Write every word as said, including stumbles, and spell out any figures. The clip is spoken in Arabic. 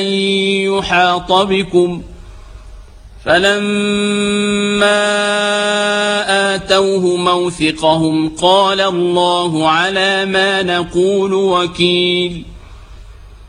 يحاط بكم فلما آتوه موثقهم قال الله على ما نقول وكيل